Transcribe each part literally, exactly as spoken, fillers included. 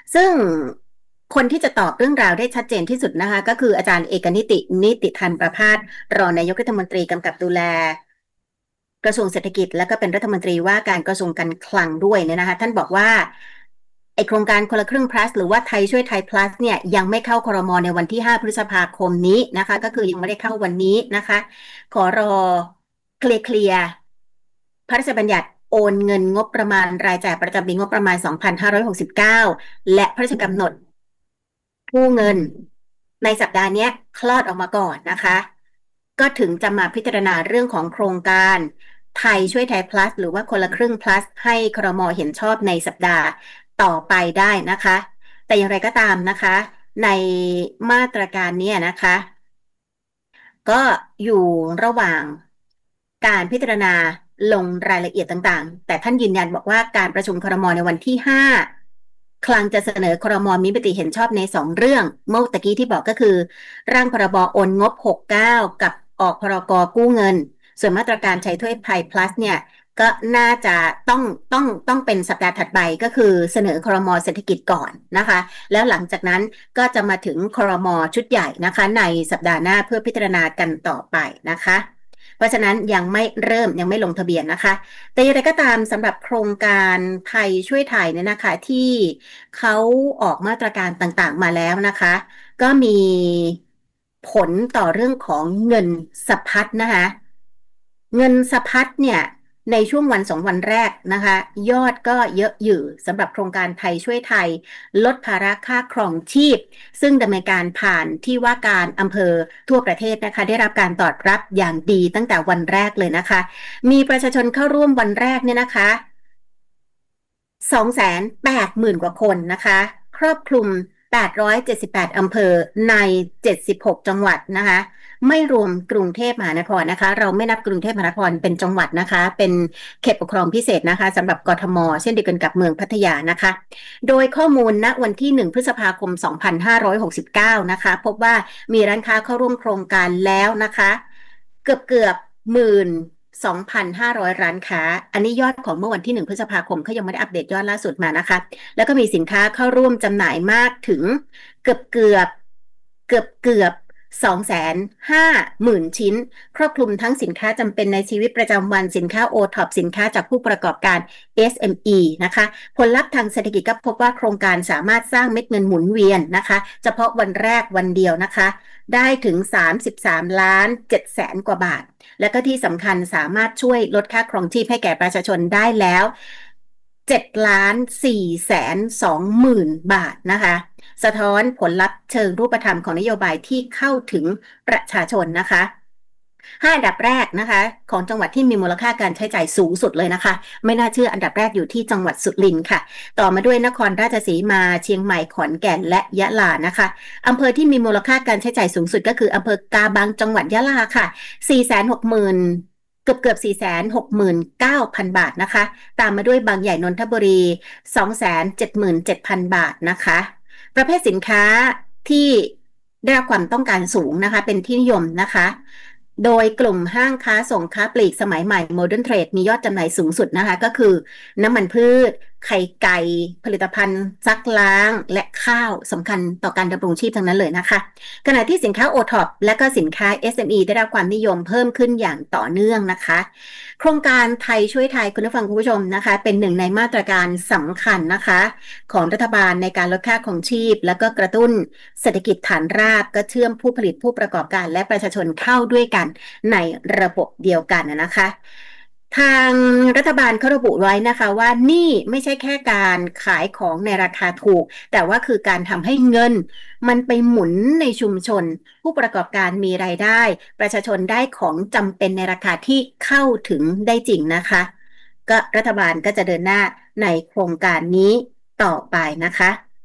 ซึ่งคนที่จะตอบเรื่องราวได้ชัดเจนที่สุดนะคะก็คืออาจารย์เอกนิตินิติธานประภาสรองนายกรัฐมนตรีกำกับดูแลกระทรวงเศรษฐกิจและก็เป็นรัฐมนตรีว่าการกระทรวงการคลังด้วยเนี่ยนะคะท่านบอกว่าไอโครงการคนละครึ่ง plus หรือว่าไทยช่วยไทย plus เนี่ยยังไม่เข้าครมในวันที่ห้าพฤษภาคมนี้นะคะก็คือยังไม่ได้เข้าวันนี้นะคะขอรอเคลียร์เคลียร์พระราชบัญญัติโอนเงินงบประมาณรายจ่ายประจำปีงบประมาณสองพันห้าร้อยหกสิบเก้าและพระราชกำหนด กู้เงินในสัปดาห์นี้คลอดออกมาก่อนนะคะก็ถึงจะมาพิจารณาเรื่องของโครงการไทยช่วยไทย plus หรือว่าคนละครึ่ง plus ให้ครมเห็นชอบในสัปดาห์ต่อไปได้นะคะแต่อย่างไรก็ตามนะคะในมาตรการนี้นะคะก็อยู่ระหว่างการพิจารณาลงรายละเอียดต่างๆแต่ท่านยืนยันบอกว่าการประชุมครมในวันที่ห้าคลังจะเสนอครมมีมติเห็นชอบในสองเรื่องเมื่อตะกี้ที่บอกก็คือร่างพรบโอนงบหกสิบเก้ากับออกพรกกู้เงินส่วนมาตรการใช้ถ้วยไทย plus เนี่ยก็น่าจะต้องต้องต้องเป็นสัปดาห์ถัดไปก็คือเสนอครมเศรษฐกิจก่อนนะคะแล้วหลังจากนั้นก็จะมาถึงครมชุดใหญ่นะคะในสัปดาห์หน้าเพื่อพิจารณากันต่อไปนะคะเพราะฉะนั้นยังไม่เริ่มยังไม่ลงทะเบียนนะคะแต่อย่างไรก็ตามสำหรับโครงการไทยช่วยไทยเนี่ยนะคะที่เขาออกมาตรการต่างๆมาแล้วนะคะก็มีผลต่อเรื่องของเงินสะพัดนะคะเงินสะพัดเนี่ยในช่วงวันสองวันแรกนะคะยอดก็เยอะอยู่สำหรับโครงการไทยช่วยไทยลดภาระค่าครองชีพซึ่งดำเนินการผ่านที่ว่าการอำเภอทั่วประเทศนะคะได้รับการตอบรับอย่างดีตั้งแต่วันแรกเลยนะคะมีประชาชนเข้าร่วมวันแรกเนี่ยนะคะสองแสนแปดหมื่นกว่าคนนะคะครอบคลุมแปดร้อยเจ็ดสิบแปดอำเภอในเจ็ดสิบหกจังหวัดนะคะไม่รวมกรุงเทพมหานครนะคะเราไม่นับกรุงเทพมหานครเป็นจังหวัดนะคะเป็นเขตปกครองพิเศษนะคะสำหรับกทมเช่นเดียวกันกับเมืองพัทยานะคะโดยข้อมูลณวันที่หนึ่งพฤษภาคมสองพันห้าร้อยหกสิบเก้านะคะพบว่ามีร้านค้าเข้าร่วมโครงการแล้วนะคะเกือบเกือบหมื่น สองพันห้าร้อย ร้านค้าอันนี้ยอดของเมื่อวันที่หนึ่งพฤษภาคมเขายังไม่ได้อัปเดตยอดล่าสุดมานะคะแล้วก็มีสินค้าเข้าร่วมจำหน่ายมากถึงเกือบเกือบเกือบเกือบสองแสนห้าหมื่นชิ้นครอบคลุมทั้งสินค้าจำเป็นในชีวิตประจำวันสินค้าโอท็อปสินค้าจากผู้ประกอบการ เอส เอ็ม อี นะคะผลลัพธ์ทางเศรษฐกิจก็พบว่าโครงการสามารถสร้างเม็ดเงินหมุนเวียนนะคะเฉพาะวันแรกวันเดียวนะคะได้ถึงสามสิบสามล้านเจ็ดแสนกว่าบาท และก็ที่สำคัญสามารถช่วยลดค่าครองชีพให้แก่ประชาชนได้แล้วเจ็ดล้านสี่แสนสองหมื่นบาทนะคะสะท้อนผลลัพธ์เชิงรูปธรรมของนโยบายที่เข้าถึงประชาชนนะคะห้าอันดับแรกนะคะของจังหวัดที่มีมูลค่าการใช้จ่ายสูงสุดเลยนะคะไม่น่าเชื่ออันดับแรกอยู่ที่จังหวัดสุรินทร์ค่ะต่อมาด้วยนครราชสีมาเชียงใหม่ขอนแก่นและยะลานะคะอำเภอที่มีมูลค่าการใช้จ่ายสูงสุดก็คืออำเภอกาบังจังหวัดยะลาค่ะสี่แสนหกหมื่นเกือบเกือบสี่แสนหกหมื่นเก้าพันบาทนะคะตามมาด้วยบางใหญ่นนทบุรีสองแสนเจ็ดหมื่นเจ็ดพันบาทนะคะประเภทสินค้าที่ได้รับความต้องการสูงนะคะเป็นที่นิยมนะคะโดยกลุ่มห้างค้าส่งค้าปลีกสมัยใหม่ Modern Trade มียอดจำหน่ายสูงสุดนะคะก็คือน้ำมันพืชไข่ไก่ผลิตภัณฑ์ซักล้างและข้าวสำคัญต่อการดำรงชีพทั้งนั้นเลยนะคะขณะที่สินค้า โอ ท็อป และก็สินค้า เอส เอ็ม อี ได้รับความนิยมเพิ่มขึ้นอย่างต่อเนื่องนะคะโครงการไทยช่วยไทยคุณผู้ฟังคุณผู้ชมนะคะเป็นหนึ่งในมาตรการสำคัญนะคะของรัฐบาลในการลดค่าครองชีพและก็กระตุ้นเศรษฐกิจฐานรากก็เชื่อมผู้ผลิตผู้ประกอบการและประชาชนเข้าด้วยกันในระบบเดียวกันนะคะ ทางรัฐบาลเขาระบุไว้นะคะว่านี่ไม่ใช่แค่การขายของในราคาถูกแต่ว่าคือการทำให้เงินมันไปหมุนในชุมชนผู้ประกอบการมีรายได้ประชาชนได้ของจำเป็นในราคาที่เข้าถึงได้จริงนะคะก็รัฐบาลก็จะเดินหน้าในโครงการนี้ต่อไปนะคะ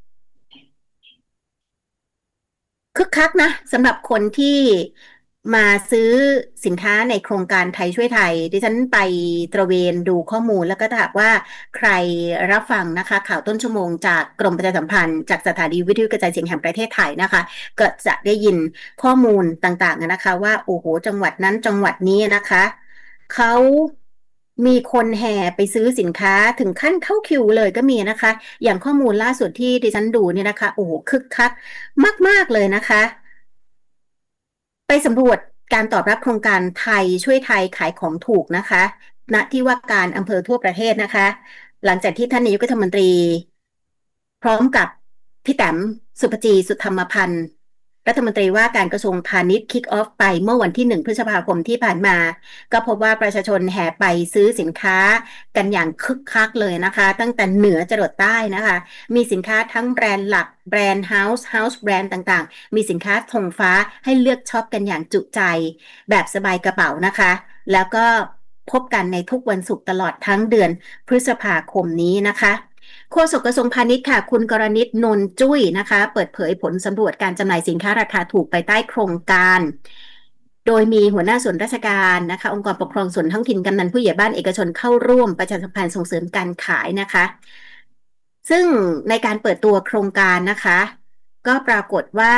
คึกคักนะสำหรับคนที่มาซื้อสินค้าในโครงการไทยช่วยไทยดิฉันไปตระเวนดูข้อมูลแล้วก็ถ้าหากว่าใครรับฟังนะคะข่าวต้นชั่วโมงจากกรมประชาสัมพันธ์จากสถานีวิทยุกระจายเสียงแห่งประเทศไทยนะคะก็จะได้ยินข้อมูลต่างๆนะคะว่าโอ้โหจังหวัดนั้นจังหวัดนี้นะคะเขามีคนแห่ไปซื้อสินค้าถึงขั้นเข้าคิวเลยก็มีนะคะอย่างข้อมูลล่าสุดที่ดิฉันดูเนี่ยนะคะโอ้โหคึกคักมากๆเลยนะคะไปสำรวจการตอบรับโครงการไทยช่วยไทยขายของถูกนะคะณที่ว่าการอำเภอทั่วประเทศนะคะหลังจากที่ท่านนายกรัฐมนตรีพร้อมกับพี่แต้มสุภจีสุธรรมพันธ์รัฐมนตรีว่าการกระทรวงพาณิชย์คิกออฟไปเมื่อวันที่หนึ่งพฤษภาคมที่ผ่านมาก็พบว่าประชาชนแห่ไปซื้อสินค้ากันอย่างคึกคักเลยนะคะตั้งแต่เหนือจรดใต้นะคะมีสินค้าทั้งแบรนด์หลักแบรนด์เฮาส์เฮาส์แบรนด์ต่างๆมีสินค้าธงฟ้าให้เลือกช็อปกันอย่างจุใจแบบสบายกระเป๋านะคะแล้วก็พบกันในทุกวันศุกร์ตลอดทั้งเดือนพฤษภาคมนี้นะคะโฆษกกระทรวงพาณิชย์ค่ะคุณกรณิตนนท์จุ้ยนะคะเปิดเผยผลสำรวจการจำหน่ายสินค้าราคาถูกไปใต้โครงการโดยมีหัวหน้าส่วนราชการนะคะองค์กรปกครองส่วนท้องถิ่นกำนันผู้ใหญ่บ้านเอกชนเข้าร่วมประชาสัมพันธ์ส่งเสริมการขายนะคะซึ่งในการเปิดตัวโครงการนะคะก็ปรากฏว่า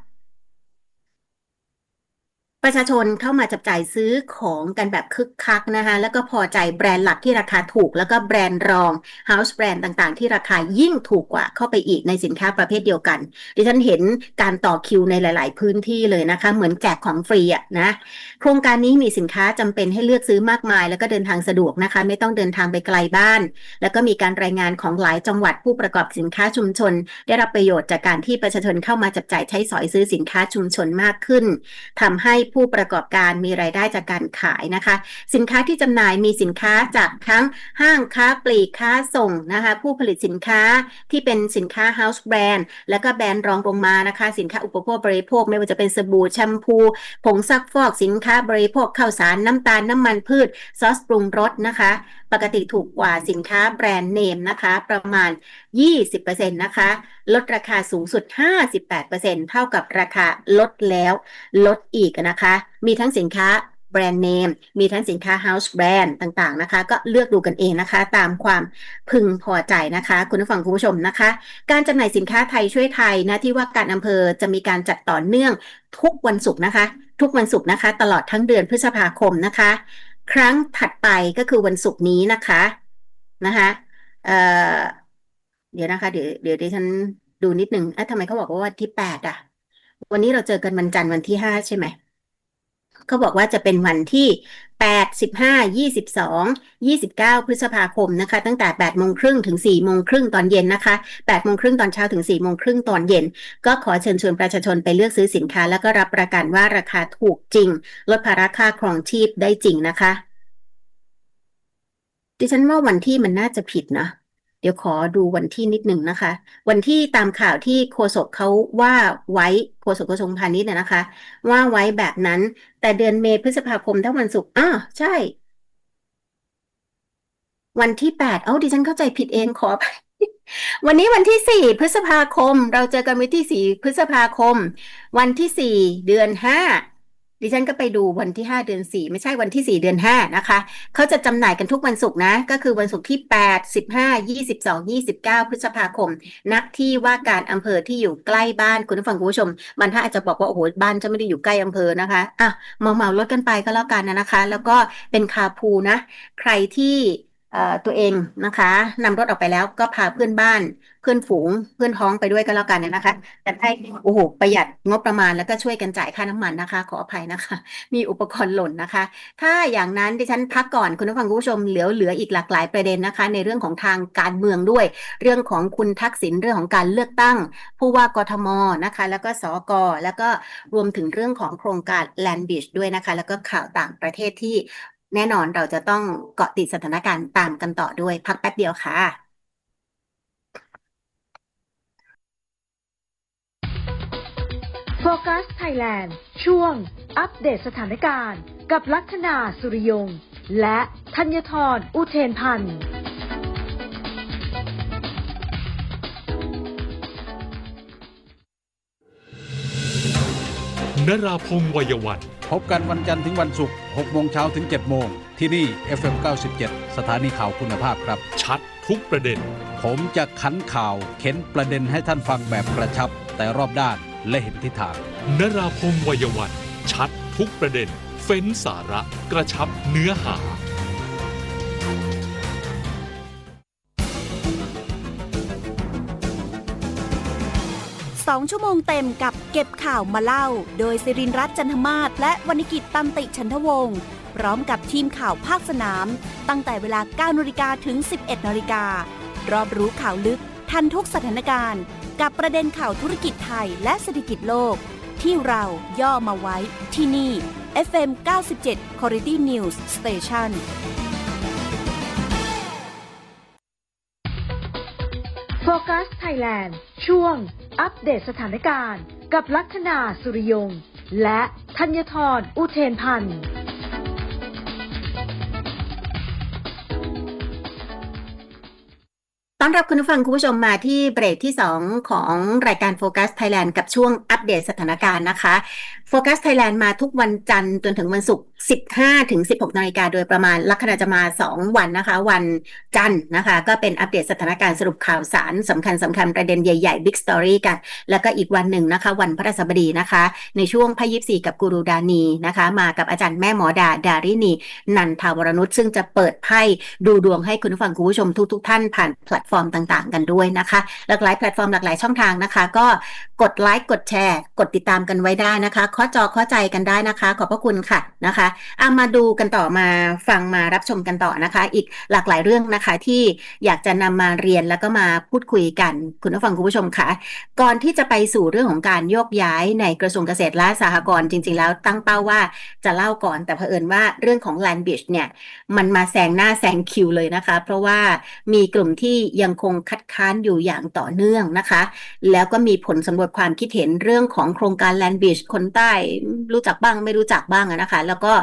ประชาชนเข้ามาจับจ่ายซื้อของกันแบบคึกคักนะคะแล้วก็พอใจแบรนด์หลักที่ราคาถูกแล้วก็แบรนด์รอง House แบรนด์ต่างๆที่ราคายิ่งถูกกว่าเข้าไปอีกในสินค้าประเภทเดียวกันดิฉันเห็นการต่อคิวในหลายๆพื้นที่เลยนะคะเหมือนแจกของฟรีอ่ะนะโครงการนี้มีสินค้าจำเป็นให้เลือกซื้อมากมายแล้วก็เดินทางสะดวกนะคะไม่ต้องเดินทางไปไกลบ้านแล้วก็มีการรายงานของหลายจังหวัดผู้ประกอบสินค้าชุมชนได้รับประโยชน์จากการที่ประชาชนเข้ามาจับจ่ายใช้สอยซื้อสินค้าชุมชนมากขึ้นทำให้ผู้ประกอบการมีรายได้จากการขายนะคะสินค้าที่จำหน่ายมีสินค้าจากทั้งห้างค้าปลีกค้าส่งนะคะผู้ผลิตสินค้าที่เป็นสินค้า House Brand และก็แบรนด์รองลงมานะคะสินค้าอุปโภคบริโภคไม่ว่าจะเป็นสบู่แชมพูผงซักฟอกสินค้าบริโภคข้าวสารน้ำตาลน้ำมันพืชซอสปรุงรสนะคะปกติถูกกว่าสินค้าแบรนด์เนมนะคะประมาณ ยี่สิบเปอร์เซ็นต์ นะคะลดราคาสูงสุด ห้าสิบแปดเปอร์เซ็นต์ เท่ากับราคาลดแล้วลดอีกนะคะมีทั้งสินค้าแบรนด์เนมมีทั้งสินค้า House Brand ต่างๆนะคะก็เลือกดูกันเองนะคะตามความพึงพอใจนะคะคุณผู้ฟังคุณผู้ชมนะคะการจำหน่ายสินค้าไทยช่วยไทยนะที่ว่าการอำเภอจะมีการจัดต่อเนื่องทุกวันศุกร์นะคะทุกวันศุกร์นะคะตลอดทั้งเดือนพฤษภาคมนะคะครั้งถัดไปก็คือวันศุกร์นี้นะคะนะคะเอ่อเดี๋ยวนะคะเดี๋ยวเดี๋ยวดิฉันดูนิดนึงอ่ะทำไมเขาบอกว่าวันที่แปดอ่ะวันนี้เราเจอกันวันจันทร์วันที่ห้าใช่ไหม เขาบอกว่าจะเป็นวันที่แปด สิบห้า ยี่สิบสอง ยี่สิบเก้าพฤษภาคมนะคะตั้งแต่แปดโมงครึ่งถึงสี่โมงครึ่งตอนเย็นนะคะแปดโมงครึ่งตอนเช้าถึงสี่โมงครึ่งตอนเย็นก็ขอเชิญชวนประชาชนไปเลือกซื้อสินค้าแล้วก็รับประกันว่าราคาถูกจริงลดภาระค่าครองชีพได้จริงนะคะดิฉันว่าวันที่มันน่าจะผิดนะเดี๋ยวขอดูวันที่นิดหนึ่งนะคะวันที่ตามข่าวที่โฆษกเขาว่าไว้โฆษกกระทรวงพาณิชย์เนี่ยนะคะว่าไว้แบบนั้นแต่เดือนเมษพฤษภาคมถ้าวันศุกร์อ้าใช่ วันที่แปดเอ้าดิฉันเข้าใจผิดเองขออภัยวันนี้วันที่สี่พฤษภาคมเราเจอกันวันที่สี่พฤษภาคมวันที่สี่เดือนห้าดิฉันก็ไปดูวันที่ห้าเดือนสี่ไม่ใช่วันที่สี่เดือนห้านะคะเขาจะจำหน่ายกันทุกวันศุกร์นะก็คือวันศุกร์ที่แปด สิบห้า ยี่สิบสอง ยี่สิบเก้าพฤษภาคมณที่ว่าการอำเภอที่อยู่ใกล้บ้านคุณผู้ฟังคุณผู้ชมมันถ้าอาจจะบอกว่าโอ้โหบ้านจะไม่ได้อยู่ใกล้อำเภอนะคะอ่ะเมาเมารถกันไปก็แล้วกันนะคะแล้วก็เป็นคาร์พูลนะใครที่เอ่อตัวเองนะคะนำรถออกไปแล้วก็พาเพื่อนบ้านเพื่อนฝูงเพื่อนท้องไปด้วยก็แล้วกันเนี่ยนะคะแต่ให้โอ้โหประหยัดงบประมาณแล้วก็ช่วยกันจ่ายค่าน้ำมันนะคะขออภัยนะคะมีอุปกรณ์หล่นนะคะถ้าอย่างนั้นดิฉันพักก่อนคุณผู้ฟังคุณผู้ชมเหลือเหลืออีกหลากหลายประเด็นนะคะในเรื่องของทางการเมืองด้วยเรื่องของคุณทักษิณเรื่องของการเลือกตั้งผู้ว่ากทมนะคะแล้วก็สกแล้วก็รวมถึงเรื่องของโครงการ Land Bridge ด้วยนะคะแล้วก็ข่าวต่างประเทศที่แน่นอนเราจะต้องเกาะติดสถานการณ์ตามกันต่อด้วยพักแป๊บเดียวค่ะโฟกัสไทยแลนด์ช่วงอัปเดตสถานการณ์กับลัคนาสุริยงและธัญทรอุเทนพันธ์นราพงศ์วัยวันพบกันวันจันทร์ถึงวันศุกร์หกโมงเช้าถึงเจ็ดโมงที่นี่ เอฟ เอ็ม เก้าสิบเจ็ด สถานีข่าวคุณภาพครับชัดทุกประเด็นผมจะขันข่าวเข็นประเด็นให้ท่านฟังแบบกระชับแต่รอบด้านและเห็นทิศทางนราพงศ์วัยวันชัดทุกประเด็นเฟ้นสาระกระชับเนื้อหาสองชั่วโมงเต็มกับเก็บข่าวมาเล่าโดยศิรินทร์รัตน์จันทมาศและวรรณกิจตันติฉันทวงศ์พร้อมกับทีมข่าวภาคสนามตั้งแต่เวลา เก้านาฬิกา ถึง สิบเอ็ดนาฬิกา รอบรู้ข่าวลึกทันทุกสถานการณ์กับประเด็นข่าวธุรกิจไทยและเศรษฐกิจโลกที่เราย่อมาไว้ที่นี่ เอฟ เอ็ม เก้าสิบเจ็ด Quality News Station โฟกัสไทยแลนด์ช่วงอัปเดตสถานการณ์กับลัคนาสุริยงและธัญธรอุเทนพันธ์ต้อนรับคุณผู้ฟังคุณผู้ชมมาที่เบรกที่สองของรายการโฟกัสไทยแลนด์กับช่วงอัปเดตสถานการณ์นะคะโฟกัสไทยแลนด์มาทุกวันจันทร์จนถึงวันศุกร์ สิบห้าถึงสิบหกนาฬิกาโดยประมาณลัคนาจะมาสองวันนะคะวันจันทร์นะคะก็เป็นอัปเดตสถานการณ์สรุปข่าวสารสำคัญสำคัญประเด็นใหญ่ๆ Big Story กันแล้วก็อีกวันหนึ่งนะคะวันพฤหัสบดีนะคะในช่วงไพ่ยิปซีกับกูรูดานีนะคะมากับอาจารย์แม่หมอดาดารินีนันทาวรนุชซึ่งจะเปิดไพ่ดูดวงให้คุณผู้ฟังคุณผู้ชมทุกๆท่านผ่านแพลตฟอร์มต่างๆกันด้วยนะคะหลากหลายแพลตฟอร์มหลากหลายช่องทางนะคะก็กดไลค์กดแชร์กดติดตามกันไว้ได้นะคะข้อจอข้อใจกันได้นะคะขอบพระคุณค่ะนะคะเอามาดูกันต่อมาฟังมารับชมกันต่อนะคะอีกหลากหลายเรื่องนะคะที่อยากจะนำมาเรียนแล้วก็มาพูดคุยกันคุณผู้ฟังคุณผู้ชมค่ะก่อนที่จะไปสู่เรื่องของการโยกย้ายในกระทรวงเกษตรและสหกรณ์จริงๆแล้วตั้งเป้าว่าจะเล่าก่อนแต่เผอิญว่าเรื่องของ Land Bridge เนี่ยมันมาแซงหน้าแซงคิวเลยนะคะเพราะว่ามีกลุ่มที่ยังคงคัดค้านอยู่อย่างต่อเนื่องนะคะแล้วก็มีผลสำรวจความคิดเห็นเรื่องของโครงการ Land Bridge คนใต้รู้จักบ้างไม่รู้จักบ้างนะคะแล้วก็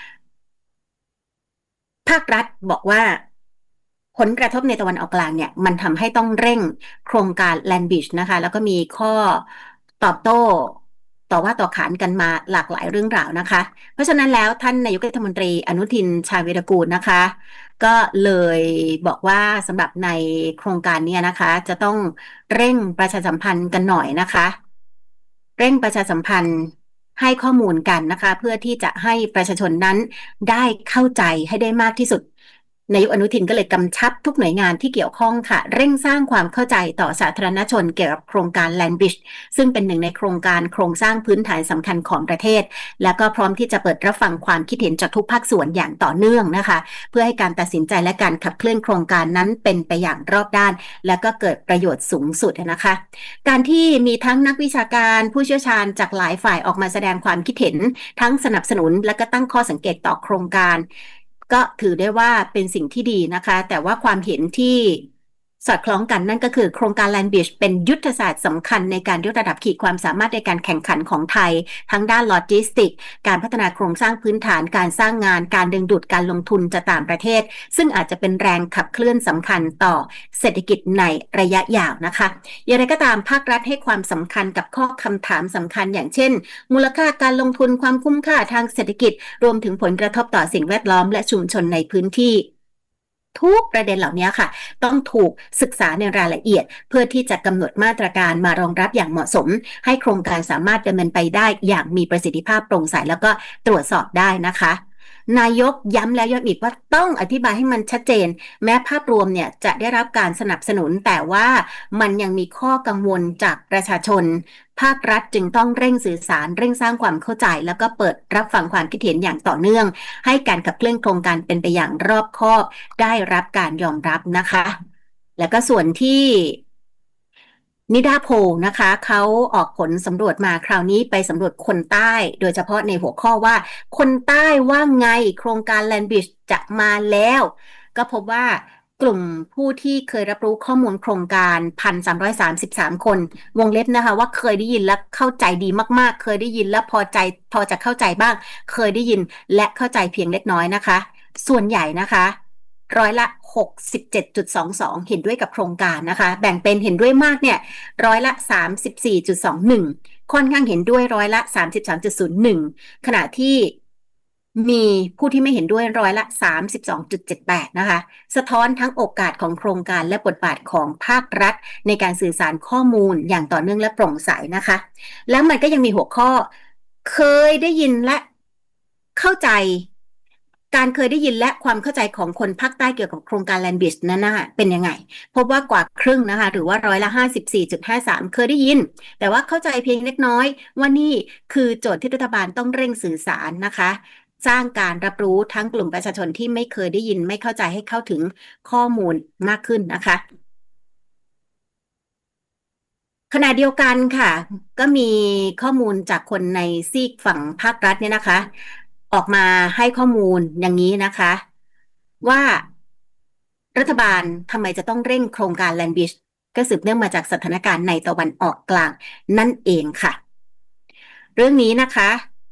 ภาครัฐบอกว่าผลกระทบในตะวันออกกลางเนี่ยมันทำให้ต้องเร่งโครงการ Land Bridge นะคะแล้วก็มีข้อตอบโต้ต่อว่าต่อขานกันมาหลากหลายเรื่องราวนะคะเพราะฉะนั้นแล้วท่านนายกรัฐมนตรีอนุทินชาญวีรกูลนะคะก็เลยบอกว่าสำหรับในโครงการนี้นะคะจะต้องเร่งประชาสัมพันธ์กันหน่อยนะคะเร่งประชาสัมพันธ์ให้ข้อมูลกันนะคะเพื่อที่จะให้ประชาชนนั้นได้เข้าใจให้ได้มากที่สุดนายกอนุทินก็เลยกำชับทุกหน่วยงานที่เกี่ยวข้องค่ะเร่งสร้างความเข้าใจต่อสาธารณชนเกี่ยวกับโครงการ Land Bridge ซึ่งเป็นหนึ่งในโครงการโครงสร้างพื้นฐานสำคัญของประเทศและก็พร้อมที่จะเปิดรับฟังความคิดเห็นจากทุกภาคส่วนอย่างต่อเนื่องนะคะเพื่อให้การตัดสินใจและการขับเคลื่อนโครงการนั้นเป็นไปอย่างรอบด้านและก็เกิดประโยชน์สูงสุดนะคะการที่มีทั้งนักวิชาการผู้เชี่ยวชาญจากหลายฝ่ายออกมาแสดงความคิดเห็นทั้งสนับสนุนและก็ตั้งข้อสังเกตต่อโครงการก็ถือได้ว่าเป็นสิ่งที่ดีนะคะแต่ว่าความเห็นที่สอดคล้องกันนั่นก็คือโครงการ Land Bridge เป็นยุทธศาสตร์สำคัญในการยกระดับขีดความสามารถในการแข่งขันของไทยทั้งด้านโลจิสติกการพัฒนาโครงสร้างพื้นฐานการสร้างงานการดึงดูดการลงทุนจากต่างประเทศซึ่งอาจจะเป็นแรงขับเคลื่อนสำคัญต่อเศรษฐกิจในระยะยาวนะคะอย่างไรก็ตามภาครัฐให้ความสำคัญกับข้อคำถามสำคัญอย่างเช่นมูลค่าการลงทุนความคุ้มค่าทางเศรษฐกิจรวมถึงผลกระทบต่อสิ่งแวดล้อมและชุมชนในพื้นที่ทุกประเด็นเหล่านี้ค่ะต้องถูกศึกษาในรายละเอียดเพื่อที่จะกำหนดมาตรการมารองรับอย่างเหมาะสมให้โครงการสามารถดำเนินไปได้อย่างมีประสิทธิภาพโปร่งใสแล้วก็ตรวจสอบได้นะคะนายกย้ำแล้วย้ำอีกว่าต้องอธิบายให้มันชัดเจนแม้ภาพรวมเนี่ยจะได้รับการสนับสนุนแต่ว่ามันยังมีข้อกังวลจากประชาชนภาครัฐจึงต้องเร่งสื่อสารเร่งสร้างความเข้าใจแล้วก็เปิดรับฟังความคิดเห็นอย่างต่อเนื่องให้การขับเคลื่อนโครงการเป็นไปอย่างรอบคอบได้รับการยอมรับนะคะแล้วก็ส่วนที่นิดาโพลนะคะเขาออกผลสำรวจมาคราวนี้ไปสำรวจคนใต้โดยเฉพาะในหัวข้อว่าคนใต้ว่าไงโครงการ Land Bridge จะมาแล้วก็พบว่ากลุ่มผู้ที่เคยรับรู้ข้อมูลโครงการ หนึ่งพันสามร้อยสามสิบสาม คนวงเล็บนะคะว่าเคยได้ยินและเข้าใจดีมากๆเคยได้ยินและพอใจพอจะเข้าใจบ้างเคยได้ยินและเข้าใจเพียงเล็กน้อยนะคะส่วนใหญ่นะคะร้อยละ หกสิบเจ็ดจุดสองสอง เห็นด้วยกับโครงการนะคะแบ่งเป็นเห็นด้วยมากเนี่ยร้อยละ สามสิบสี่จุดสองหนึ่ง ค่อนข้างเห็นด้วยร้อยละ สามสิบสามจุดศูนย์หนึ่ง ขณะที่มีผู้ที่ไม่เห็นด้วยร้อยละ สามสิบสองจุดเจ็ดแปด นะคะสะท้อนทั้งโอกาสของโครงการและบทบาทของภาครัฐในการสื่อสารข้อมูลอย่างต่อเนื่องและโปร่งใสนะคะแล้วมันก็ยังมีหัวข้อเคยได้ยินและเข้าใจการเคยได้ยินและความเข้าใจของคนภาคใต้เกี่ยวกับโครงการ Land Bridge นั้นน่ะเป็นยังไงพบว่ากว่าครึ่งนะคะหรือว่าร้อยละ ห้าสิบสี่จุดห้าสาม เคยได้ยินแต่ว่าเข้าใจเพียงเล็กน้อยว่านี่คือโจทย์ที่รัฐบาลต้องเร่งสื่อสารนะคะสร้างการรับรู้ทั้งกลุ่มประชาชนที่ไม่เคยได้ยินไม่เข้าใจให้เข้าถึงข้อมูลมากขึ้นนะคะขณะเดียวกันค่ะก็มีข้อมูลจากคนในซีกฝั่งภาครัฐเนี่ยนะคะออกมาให้ข้อมูลอย่างนี้นะคะว่ารัฐบาลทำไมจะต้องเร่งโครงการ Land Bridge ก็สืบเนื่องมาจากสถานการณ์ในตะวันออกกลางนั่นเองค่ะเรื่องนี้นะคะ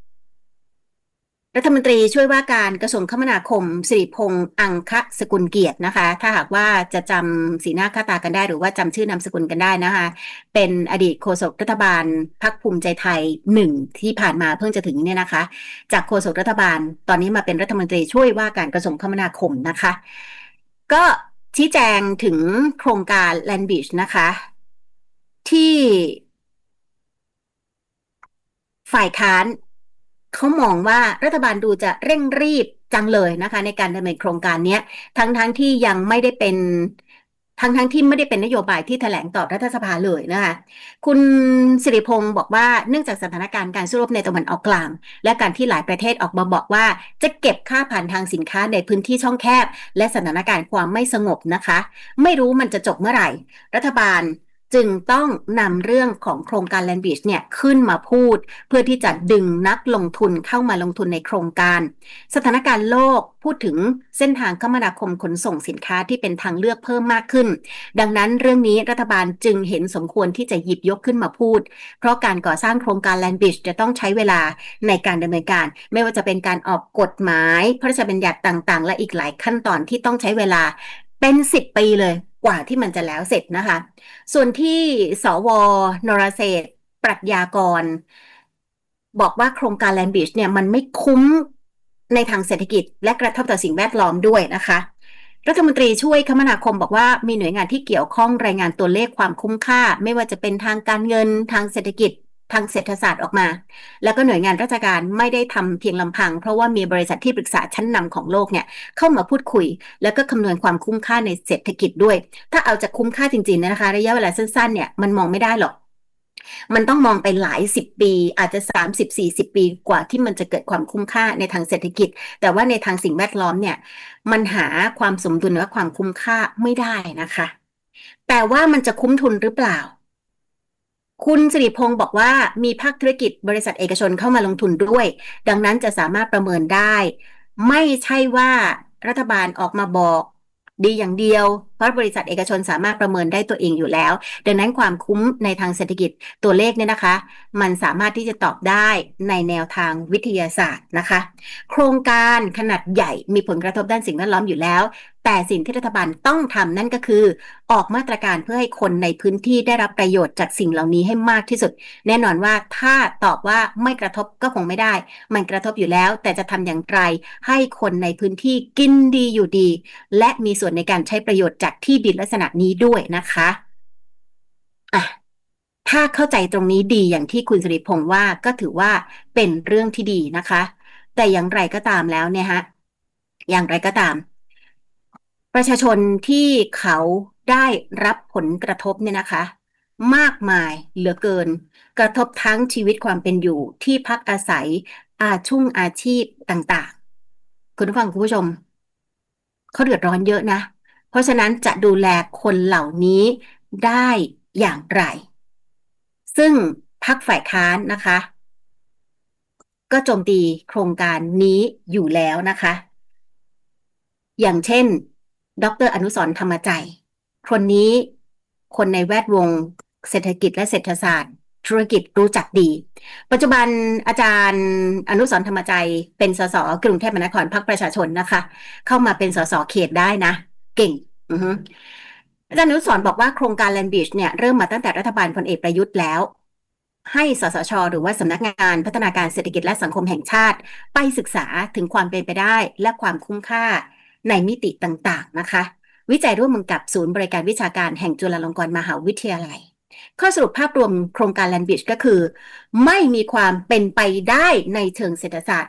รัฐมนตรีช่วยว่าการกระทรวงคมนาคมสิริพงษ์อังคสกุลเกียรตินะคะถ้าหากว่าจะจำสีหน้าค่าตากันได้หรือว่าจำชื่อนามสกุลกันได้นะคะเป็นอดีตโฆษกรัฐบาลพรรคภูมิใจไทยหนึ่งที่ผ่านมาเพิ่งจะถึงเนี่ยนะคะจากโฆษกรัฐบาลตอนนี้มาเป็นรัฐมนตรีช่วยว่าการกระทรวงคมนาคมนะคะก็ชี้แจงถึงโครงการ Land Bridge นะคะที่ฝ่ายค้านเขามองว่ารัฐบาลดูจะเร่งรีบจังเลยนะคะในการดำเนินโครงการนี้ทั้งทั้งที่ยังไม่ได้เป็นทั้งทั้งที่ไม่ได้เป็นนโยบายที่แถลงต่อรัฐสภาเลยนะคะคุณสิริพงษ์บอกว่าเนื่องจากสถานการณ์การสู้รบในตะวันออกกลางและการที่หลายประเทศออกมาบอกว่าจะเก็บค่าผ่านทางสินค้าในพื้นที่ช่องแคบและสถานการณ์ความไม่สงบนะคะไม่รู้มันจะจบเมื่อไหร่รัฐบาลจึงต้องนำเรื่องของโครงการ Land Bridge เนี่ยขึ้นมาพูดเพื่อที่จะดึงนักลงทุนเข้ามาลงทุนในโครงการสถานการณ์โลกพูดถึงเส้นทางคมนาคมขนส่งสินค้าที่เป็นทางเลือกเพิ่มมากขึ้นดังนั้นเรื่องนี้รัฐบาลจึงเห็นสมควรที่จะหยิบยกขึ้นมาพูดเพราะการก่อสร้างโครงการ Land Bridge จะต้องใช้เวลาในการดำเนินการไม่ว่าจะเป็นการออกกฎหมายพระราชบัญญัติต่างๆและอีกหลายขั้นตอนที่ต้องใช้เวลาเป็นสิบปีเลยกว่าที่มันจะแล้วเสร็จนะคะส่วนที่สว.นรเศรษฐ์ปรัชญากรบอกว่าโครงการ Land Bridge เนี่ยมันไม่คุ้มในทางเศรษฐกิจและกระทบต่อสิ่งแวดล้อมด้วยนะคะรัฐมนตรีช่วยคมนาคมบอกว่ามีหน่วยงานที่เกี่ยวข้องรายงานตัวเลขความคุ้มค่าไม่ว่าจะเป็นทางการเงินทางเศรษฐกิจทางเศรษฐศาสตร์ออกมาแล้วก็หน่วยงานราชการไม่ได้ทำเพียงลำพังเพราะว่ามีบริษัทที่ปรึกษาชั้นนำของโลกเนี่ยเข้ามาพูดคุยแล้วก็คำนวณความคุ้มค่าในเศรษฐกิจด้วยถ้าเอาจากคุ้มค่าจริงๆนะคะระยะเวลาสั้นๆเนี่ยมันมองไม่ได้หรอกมันต้องมองไปหลายสิบปีอาจจะสามสิบ สี่สิบปีกว่าที่มันจะเกิดความคุ้มค่าในทางเศรษฐกิจแต่ว่าในทางสิ่งแวดล้อมเนี่ยมันหาความสมดุลและความคุ้มค่าไม่ได้นะคะแต่ว่ามันจะคุ้มทุนหรือเปล่าคุณสิริพงษ์บอกว่ามีภาคธุรกิจบริษัทเอกชนเข้ามาลงทุนด้วยดังนั้นจะสามารถประเมินได้ไม่ใช่ว่ารัฐบาลออกมาบอกดีอย่างเดียวเพราะบริษัทเอกชนสามารถประเมินได้ตัวเองอยู่แล้วดังนั้นความคุ้มในทางเศรษฐกิจตัวเลขเนี่ยนะคะมันสามารถที่จะตอบได้ในแนวทางวิทยาศาสตร์นะคะโครงการขนาดใหญ่มีผลกระทบด้านสิ่งแวดล้อมอยู่แล้วแต่สิ่งที่รัฐบาลต้องทำนั่นก็คือออกมาตรการเพื่อให้คนในพื้นที่ได้รับประโยชน์จากสิ่งเหล่านี้ให้มากที่สุดแน่นอนว่าถ้าตอบว่าไม่กระทบก็คงไม่ได้มันกระทบอยู่แล้วแต่จะทำอย่างไรให้คนในพื้นที่กินดีอยู่ดีและมีส่วนในการใช้ประโยชน์จากที่ดินลักษณะนี้ด้วยนะคะอ่ะถ้าเข้าใจตรงนี้ดีอย่างที่คุณสิริพงษ์ว่าก็ถือว่าเป็นเรื่องที่ดีนะคะแต่อย่างไรก็ตามแล้วเนี่ยฮะอย่างไรก็ตามประชาชนที่เขาได้รับผลกระทบเนี่ยนะคะมากมายเหลือเกินกระทบทั้งชีวิตความเป็นอยู่ที่พักอาศัยอาชุ่งอาชีพต่างๆคุณผู้ฟังคุณผู้ชมเขาเดือดร้อนเยอะนะเพราะฉะนั้นจะดูแลคนเหล่านี้ได้อย่างไรซึ่งพรรคฝ่ายค้านนะคะก็โจมตีโครงการนี้อยู่แล้วนะคะอย่างเช่นดร.อนุสรณ์ธรรมใจคนนี้คนในแวดวงเศรษฐกิจและเศรษฐศาสตร์ธุรกิจรู้จักดีปัจจุบันอาจารย์อนุสรณ์ธรรมใจเป็นสสกรุงเทพมหานครพรรคประชาชนนะคะเข้ามาเป็นสสเขตได้นะเก่งอือฮึอาจารย์อนุสรณ์บอกว่าโครงการ Land Bridge เนี่ยเริ่มมาตั้งแต่รัฐบาลพลเอกประยุทธ์แล้วให้สสช.หรือว่าสำนักงานพัฒนาการเศรษฐกิจและสังคมแห่งชาติไปศึกษาถึงความเป็นไปได้และความคุ้มค่าในมิติต่างๆนะคะวิจัยร่วมมือกับศูนย์บริการวิชาการแห่งจุฬาลงกรณ์มหาวิทยาลัยข้อสรุปภาพรวมโครงการ Land Bridge ก็คือไม่มีความเป็นไปได้ในเชิงเศรษฐศาสตร์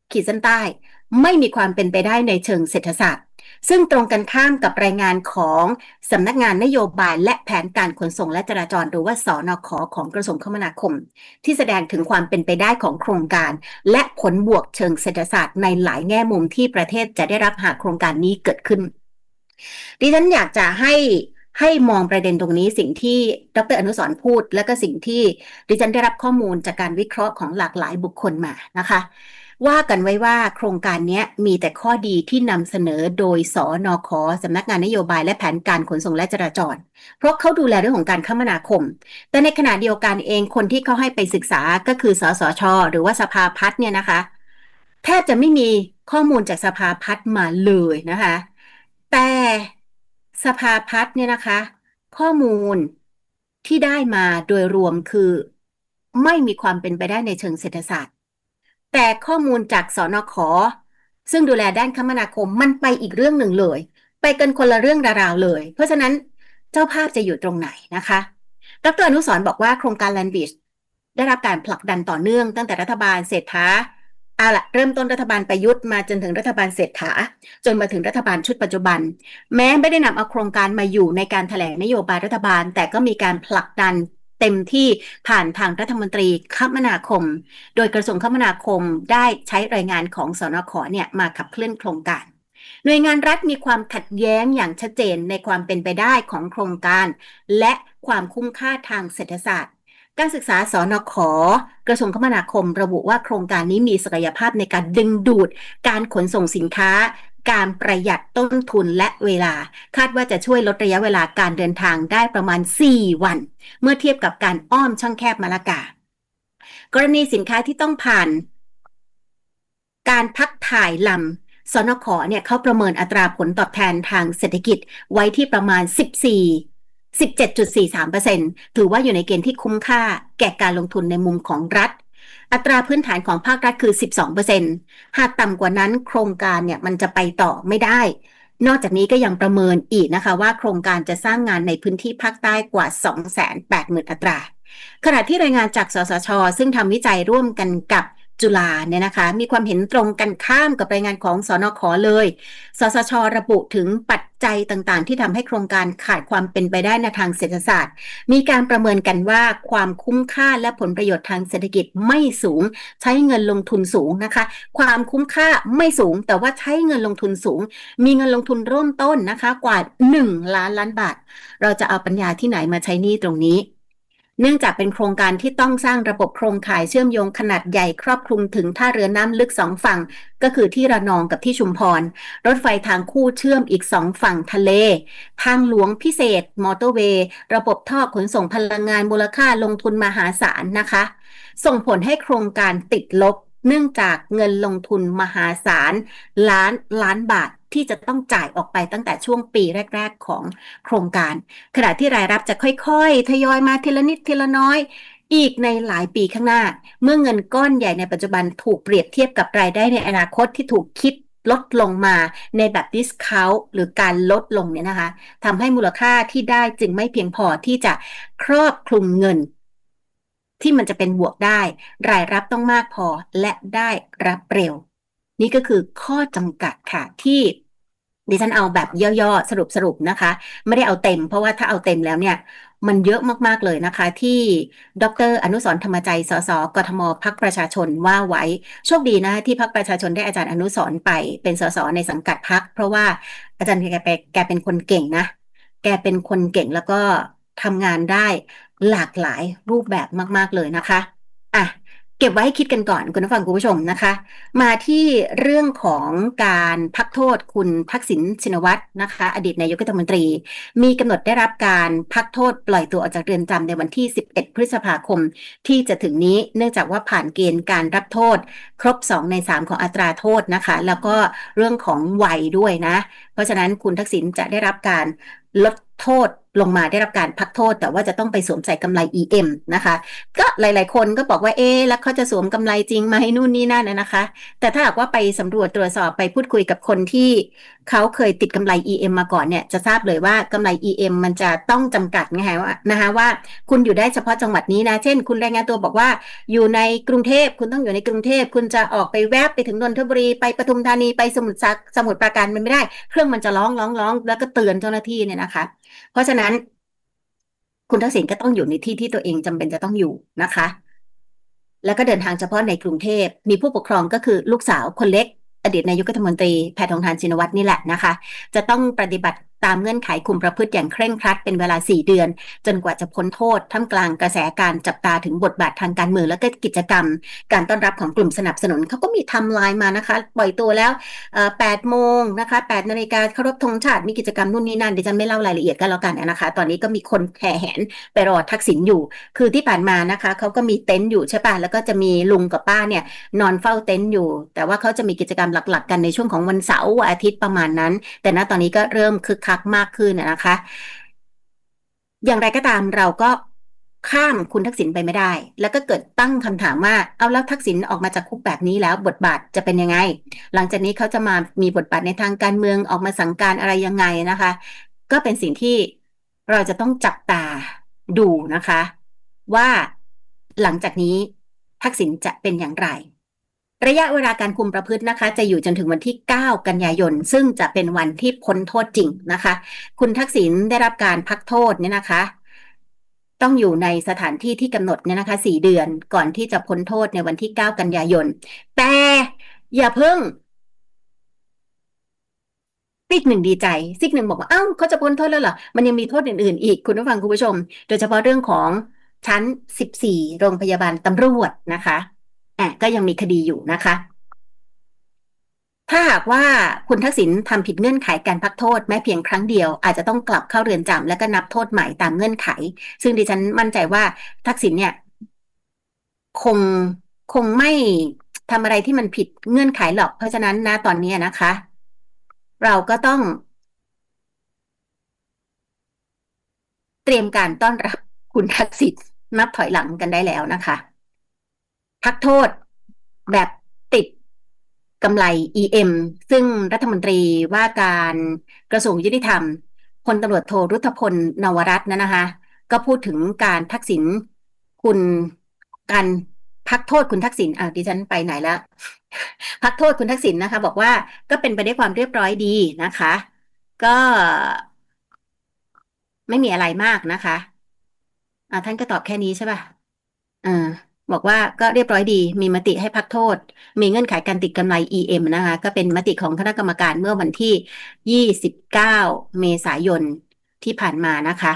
ขีดเส้นใต้ไม่มีความเป็นไปได้ในเชิงเศรษฐศาสตร์ซึ่งตรงกันข้ามกับรายงานของสำนักงานนโยบายและแผนการขนส่งและจราจรหรือว่าสนข.ของกระทรวงคมนาคมที่แสดงถึงความเป็นไปได้ของโครงการและผลบวกเชิงเศรษฐศาสตร์ในหลายแง่มุมที่ประเทศจะได้รับหากโครงการนี้เกิดขึ้นดิฉันอยากจะให้ให้มองประเด็นตรงนี้สิ่งที่ดร.อนุสรณ์พูดและก็สิ่งที่ดิฉันได้รับข้อมูลจากการวิเคราะห์ของหลากหลายบุคคลมานะคะว่ากันไว้ว่าโครงการนี้มีแต่ข้อดีที่นำเสนอโดยสนข.สำนักงานนโยบายและแผนการขนส่งและจราจรเพราะเขาดูแลเรื่องของการคมนาคมแต่ในขณะเดียวกันเองคนที่เขาให้ไปศึกษาก็คือสสช.หรือว่าสภาพัฒน์เนี่ยนะคะแทบจะไม่มีข้อมูลจากสภาพัฒน์มาเลยนะคะแต่สภาพัฒน์เนี่ยนะคะข้อมูลที่ได้มาโดยรวมคือไม่มีความเป็นไปได้ในเชิงเศรษฐศาสตร์แต่ข้อมูลจากสนข.ซึ่งดูแลด้านคมนาคมมันไปอีกเรื่องหนึ่งเลยไปกันคนละเรื่องราวเลยเพราะฉะนั้นเจ้าภาพจะอยู่ตรงไหนนะคะดร.อนุสรณ์บอกว่าโครงการ Land Bridge ได้รับการผลักดันต่อเนื่องตั้งแต่รัฐบาลเศรษฐาเอาละเริ่มต้นรัฐบาลประยุทธ์มาจนถึงรัฐบาลเศรษฐาจนมาถึงรัฐบาลชุดปัจจุบันแม้ไม่ได้นำเอาโครงการมาอยู่ในการแถลงนโยบายรัฐบาลแต่ก็มีการผลักดันเต็มที่ผ่านทางรัฐมนตรีคมนาคมโดยกระทรวงคมนาคมได้ใช้รายงานของสนข.เนี่ยมาขับเคลื่อนโครงการหน่วยงานรัฐมีความขัดแย้งอย่างชัดเจนในความเป็นไปได้ของโครงการและความคุ้มค่าทางเศรษฐศาสตร์การศึกษาสนข.กระทรวงคมนาคมระบุว่าโครงการนี้มีศักยภาพในการดึงดูดการขนส่งสินค้าการประหยัดต้นทุนและเวลาคาดว่าจะช่วยลดระยะเวลาการเดินทางได้ประมาณสี่วันเมื่อเทียบกับการอ้อมช่องแคบมะละกากรณีสินค้าที่ต้องผ่านการพักถ่ายลำสนข.เนี่ยเขาประเมินอัตราผลตอบแทนทางเศรษฐกิจไว้ที่ประมาณสิบสี่ สิบเจ็ดจุดสี่สามเปอร์เซ็นต์ ถือว่าอยู่ในเกณฑ์ที่คุ้มค่าแก่การลงทุนในมุมของรัฐอัตราพื้นฐานของภาครัฐคือ สิบสองเปอร์เซ็นต์ หากต่ำกว่านั้นโครงการเนี่ยมันจะไปต่อไม่ได้นอกจากนี้ก็ยังประเมินอีกนะคะว่าโครงการจะสร้างงานในพื้นที่ภาคใต้กว่า สองแสนแปดหมื่น อัตราขณะที่รายงานจากสสช.ซึ่งทำวิจัยร่วมกันกับจุฬาเนี่ยนะคะมีความเห็นตรงกันข้ามกับรายงานของสนข.เลยสสช.ระบุถึงปัจจัยต่างๆที่ทำให้โครงการขาดความเป็นไปได้ในทางเศรษฐศาสตร์มีการประเมินกันว่าความคุ้มค่าและผลประโยชน์ทางเศรษฐกิจไม่สูงใช้เงินลงทุนสูงนะคะความคุ้มค่าไม่สูงแต่ว่าใช้เงินลงทุนสูงมีเงินลงทุนเริ่มต้นนะคะกว่าหนึ่งล้านล้านบาทเราจะเอาปัญญาที่ไหนมาใช้หนี้ตรงนี้เนื่องจากเป็นโครงการที่ต้องสร้างระบบโครงข่ายเชื่อมโยงขนาดใหญ่ครอบคลุมถึงท่าเรือน้ำลึกสองฝั่งก็คือที่ระนองกับที่ชุมพรรถไฟทางคู่เชื่อมอีกสองฝั่งทะเลทางหลวงพิเศษมอเตอร์เวย์ระบบท่อขนส่งพลังงานมูลค่าลงทุนมหาศาลนะคะส่งผลให้โครงการติดลบเนื่องจากเงินลงทุนมหาศาลล้านล้านบาทที่จะต้องจ่ายออกไปตั้งแต่ช่วงปีแรกๆของโครงการขณะที่รายรับจะค่อยๆทยอยมาทีละนิดทีละน้อยอีกในหลายปีข้างหน้าเมื่อเงินก้อนใหญ่ในปัจจุบันถูกเปรียบเทียบกับรายได้ในอนาคตที่ถูกคิดลดลงมาในแบบดิสเคาท์หรือการลดลงเนี่ยนะคะทำให้มูลค่าที่ได้จึงไม่เพียงพอที่จะครอบคลุมเงินที่มันจะเป็นบวกได้รายรับต้องมากพอและได้รับเร็วนี่ก็คือข้อจำกัดค่ะที่ดิฉันเอาแบบย่อๆสรุปๆนะคะไม่ได้เอาเต็มเพราะว่าถ้าเอาเต็มแล้วเนี่ยมันเยอะมากๆเลยนะคะที่ดร.อนุสรณ์ธรรมใจสสกทมพรรคประชาชนว่าไว้โชคดีนะที่พรรคประชาชนได้อาจารย์อนุสรณ์ไปเป็นสสในสังกัดพรรคเพราะว่าอาจารย์แกแกเป็นคนเก่งนะแกเป็นคนเก่งแล้วก็ทำงานได้หลากหลายรูปแบบมากๆเลยนะคะอ่ะเก็บไว้ให้คิดกันก่อนคุณผู้ฟังคุณผู้ชมนะคะมาที่เรื่องของการพักโทษคุณทักษิณชินวัตรนะคะอดีตนายกรัฐมนตรีมีกำหนดได้รับการพักโทษปล่อยตัวออกจากเรือนจำในวันที่สิบเอ็ดพฤษภาคมที่จะถึงนี้เนื่องจากว่าผ่านเกณฑ์การรับโทษครบสองในสามของอัตราโทษนะคะแล้วก็เรื่องของวัยด้วยนะเพราะฉะนั้นคุณทักษิณจะได้รับการลดโทษลงมาได้รับการพักโทษแต่ว่าจะต้องไปสวมใส่กำไร อี เอ็ม นะคะก็หลายๆคนก็บอกว่าเอ๊ะแล้วเขาจะสวมกำไรจริงไหมนู่นนี่นั่นนะคะแต่ถ้าหากว่าไปสำรวจตรวจสอบไปพูดคุยกับคนที่เขาเคยติดกำไร อี เอ็ม มาก่อนเนี่ยจะทราบเลยว่ากำไร อี เอ็ม มันจะต้องจำกัดไงฮะว่านะคะว่าคุณอยู่ได้เฉพาะจังหวัดนี้นะเช่นคุณรายงานตัวบอกว่าอยู่ในกรุงเทพคุณต้องอยู่ในกรุงเทพคุณจะออกไปแวบไปถึงนนทบุรีไปปทุมธานีไปสมุทรสาสมุทรปราการมันไม่ได้เครื่องมันจะร้องร้องร้องแล้วก็เตือนเจ้าหน้าที่เนี่ยนะคะเพราะฉะนั้นคุณทักษิณก็ต้องอยู่ในที่ที่ตัวเองจำเป็นจะต้องอยู่นะคะแล้วก็เดินทางเฉพาะในกรุงเทพมีผู้ปกครองก็คือลูกสาวคนเล็กอดีตนายกรัฐมนตรีแพทองธารชินวัตรนี่แหละนะคะจะต้องปฏิบัติตามเงื่อนไขคุมประพฤติอย่างเคร่งครัดเป็นเวลาสี่เดือนจนกว่าจะพ้นโทษท่ามกลางกระแสการจับตาถึงบทบาททางการเมืองและก็กิจกรรมการต้อนรับของกลุ่มสนับสนุนเขาก็มีไทม์ไลน์มานะคะปล่อยตัวแล้วแปดโมงนะคะแปดนาฬิกาเคารพธงชาติมีกิจกรรมนู่นนี่นั่นดิฉันไม่เล่ารายละเอียดกันแล้วกันนะคะตอนนี้ก็มีคนแห่แหนไปรอทักษิณอยู่คือที่ผ่านมานะคะเขาก็มีเต็นท์อยู่ใช่ป่ะแล้วก็จะมีลุงกับป้าเนี่ยนอนเฝ้าเต็นท์อยู่แต่ว่าเขาจะมีกิจกรรมหลักๆกันในช่วงของวันเสาร์วันอาทิตย์ประมาณนั้นแต่ณตอนนี้ก็เริ่มคึกคักมากขึ้นนะคะอย่างไรก็ตามเราก็ข้ามคุณทักษิณไปไม่ได้แล้วก็เกิดตั้งคำถามว่าเอาแล้วทักษิณออกมาจากคุกแบบนี้แล้วบทบาทจะเป็นยังไงหลังจากนี้เขาจะมามีบทบาทในทางการเมืองออกมาสั่งการอะไรยังไงนะคะก็เป็นสิ่งที่เราจะต้องจับตาดูนะคะว่าหลังจากนี้ทักษิณจะเป็นอย่างไรระยะเวลาการคุมประพฤตินะคะจะอยู่จนถึงวันที่เก้ากันยายนซึ่งจะเป็นวันที่พ้นโทษจริงนะคะคุณทักษิณได้รับการพักโทษเนี่ยนะคะต้องอยู่ในสถานที่ที่กำหนดเนี่ยนะคะสี่เดือนก่อนที่จะพ้นโทษในวันที่เก้ากันยายนแต่อย่าเพิ่งซีกหนึ่งดีใจซีกหนึ่งบอกว่าเอ้าเขาจะพ้นโทษแล้วเหรอมันยังมีโทษอื่นๆอีกคุณผู้ฟังคุณผู้ชมโดยเฉพาะเรื่องของชั้นสิบสี่โรงพยาบาลตำรวจนะคะอ่ะก็ยังมีคดีอยู่นะคะถ้าหากว่าคุณทักษิณทำผิดเงื่อนไขการพักโทษแม้เพียงครั้งเดียวอาจจะต้องกลับเข้าเรือนจำและก็นับโทษใหม่ตามเงื่อนไขซึ่งดิฉันมั่นใจว่าทักษิณเนี่ยคงคงไม่ทำอะไรที่มันผิดเงื่อนไขหรอกเพราะฉะนั้นนะตอนนี้นะคะเราก็ต้องเตรียมการต้อนรับคุณทักษิณนับถอยหลังกันได้แล้วนะคะพักโทษแบบติดกำไร อี เอ็ม ซึ่งรัฐมนตรีว่าการกระทรวงยุติธรรมพลตำรวจโทรุธพลนวรัตน์นะนะคะก็พูดถึงการทักษิณคุณการพักโทษคุณทักษิณอ่ะดิฉันไปไหนแล้วพักโทษคุณทักษิณนะคะบอกว่าก็เป็นไปด้วยความเรียบร้อยดีนะคะก็ไม่มีอะไรมากนะคะอ่าท่านก็ตอบแค่นี้ใช่ป่ะอ่าบอกว่าก็เรียบร้อยดีมีมติให้พักโทษมีเงื่อนไขการติดกำไร อี เอ็ม นะคะก็เป็นมติของคณะกรรมการเมื่อวันที่ยี่สิบเก้าเมษายนที่ผ่านมานะคะ